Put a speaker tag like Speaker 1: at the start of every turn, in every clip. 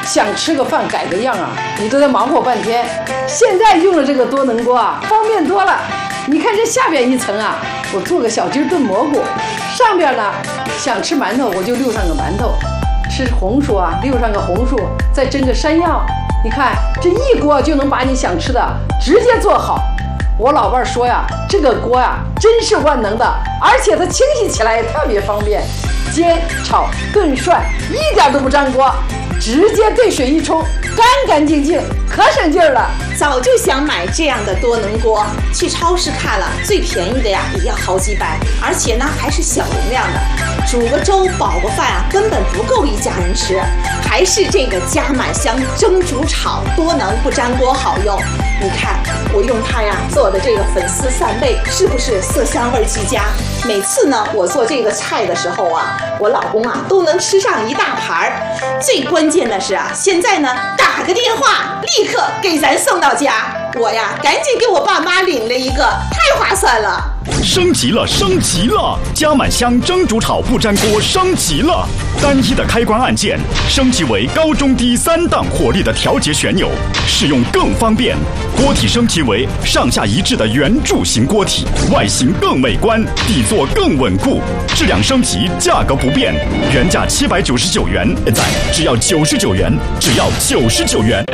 Speaker 1: 想吃个饭改个样啊，你都得忙活半天。现在用了这个多能锅啊，方便多了。你看这下边一层啊，我做个小鸡炖蘑菇，上边呢想吃馒头我就溜上个馒头，吃红薯啊溜上个红薯，再蒸个山药。你看这一锅就能把你想吃的直接做好。我老伴说呀，这个锅呀真是万能的，而且它清洗起来也特别方便，煎、炒、炖、涮一点都不粘锅，直接兑水一冲，干干净净，可省劲儿了。
Speaker 2: 早就想买这样的多能锅，去超市看了，最便宜的呀也要好几百，而且呢还是小容量的，煮个粥煲个饭啊根本不够一家人吃，还是这个加满香蒸煮炒多能不粘锅好用。你看我用它呀做的这个粉丝扇贝，是不是色香味俱佳？每次呢我做这个菜的时候啊，我老公啊都能吃上一大盘儿。最关键的是啊，现在呢打个电话立刻给咱送到家，我呀赶紧给我爸妈领了一个，太划算了。
Speaker 3: 升级了，升级了！加满香蒸煮炒不粘锅升级了，单一的开关按键升级为高中低3档火力的调节旋钮，使用更方便。锅体升级为上下一致的圆柱形锅体，外形更美观，底座更稳固。质量升级，价格不变，原价799元，现在只要99元，只要99元。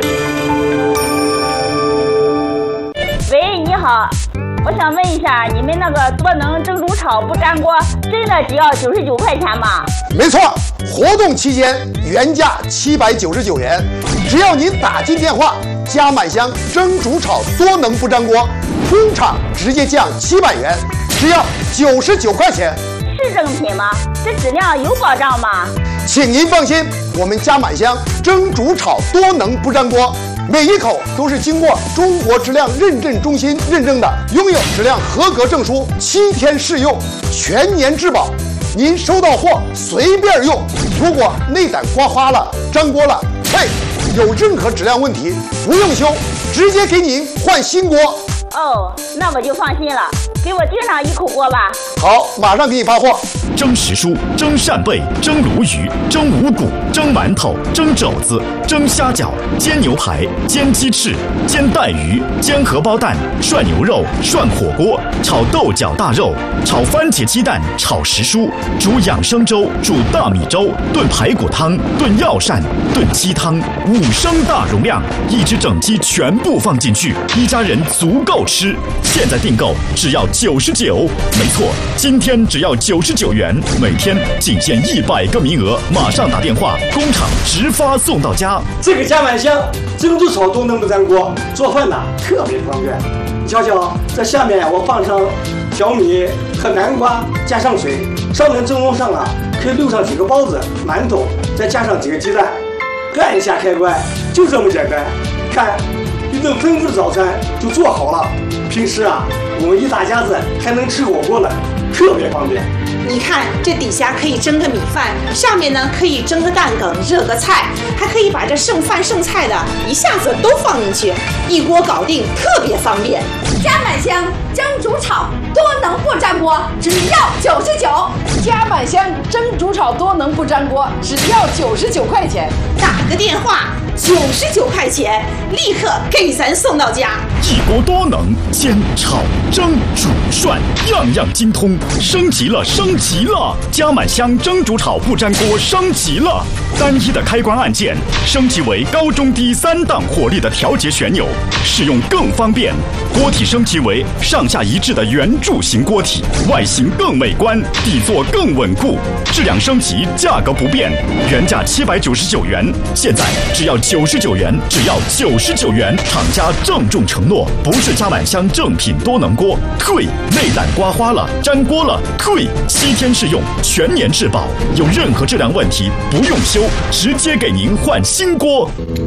Speaker 4: 喂，你好。我想问一下，你们那个多能蒸煮炒不粘锅真的只要99块钱吗？
Speaker 5: 没错，活动期间原价799元，只要您打进电话，加满香蒸煮炒多能不粘锅，通厂直接降700元，只要99块钱。
Speaker 4: 是正品吗？这质量有保障吗？
Speaker 5: 请您放心，我们加满香蒸煮炒多能不粘锅，每一口都是经过中国质量认证中心认证的，拥有质量合格证书，7天试用，全年质保。您收到货随便用，如果内胆刮花了、粘锅了，嘿，有任何质量问题不用修，直接给您换新锅。
Speaker 4: 哦，那我就放心了，给我订上1口锅吧。
Speaker 5: 好，马上给你发货。
Speaker 3: 蒸时蔬、蒸扇贝、蒸鲈鱼、蒸五谷、蒸馒头、蒸肘子、蒸虾饺、煎牛排、煎鸡翅、煎带鱼、煎荷包蛋、涮牛肉、涮火锅、炒豆角大肉、炒番茄鸡蛋、炒时蔬、煮养生粥、煮大米粥、炖排骨汤、炖药膳、炖鸡汤，5升大容量，1只整鸡全部放进去，一家人足够吃。现在订购只要99，没错，今天只要99元，每天仅限100个名额，马上打电话，工厂直发送到家。
Speaker 6: 这个加满香蒸煮炒多能不粘锅，做饭呢特别方便。你瞧瞧，这下面我放上小米和南瓜，加上水，上面蒸笼上啊可以溜上几个包子、馒头，再加上几个鸡蛋，按一下开关，就这么简单。看，一顿丰富的早餐就做好了。平时啊，我们一大家子还能吃火锅呢，特别方便。
Speaker 2: 你看这底下可以蒸个米饭，上面呢可以蒸个蛋梗、热个菜，还可以把这剩饭剩菜的一下子都放进去，一锅搞定，特别方便。
Speaker 7: 加满香蒸煮炒多能不粘锅，只要99。
Speaker 1: 加满香蒸煮炒多能不粘锅，只要99块钱。
Speaker 2: 打个电话，99块钱，立刻给咱送到家。
Speaker 3: 一锅多能，煎、炒、蒸、煮、涮，样样精通，升级了，升级了！加满香蒸煮炒不粘锅升级了，单一的开关按键升级为高中低3档火力的调节旋钮，使用更方便。锅体升级为上下一致的圆柱形锅体，外形更美观，底座更稳固。质量升级，价格不变，原价799元，现在只要99元，只要99元。厂家郑重承诺，不是加满香正品多能锅，退；内胆刮花了、粘锅了，退；7天试用，全年质保，有任何质量问题不用修，直接给您换新锅。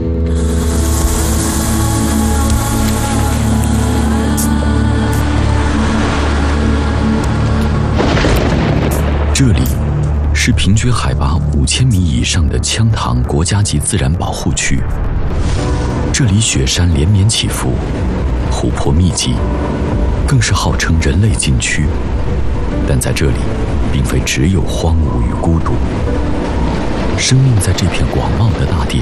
Speaker 8: 这里是平均海拔5000米以上的羌塘国家级自然保护区，这里雪山连绵起伏，湖泊密集，更是号称人类禁区。但在这里，并非只有荒芜与孤独，生命在这片广袤的大地